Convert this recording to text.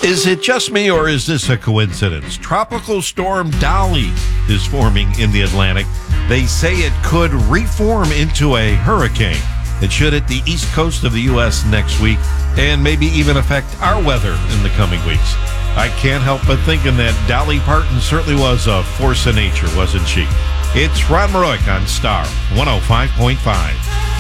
Is it just me, or is this a coincidence? Tropical storm Dolly is forming in the Atlantic. They say it could reform into a hurricane. It should hit the east coast of the U.S. next week and maybe even affect our weather in the coming weeks. I can't help but thinking that Dolly Parton certainly was a force of nature, wasn't she? It's Ron Maroik on Star 105.5.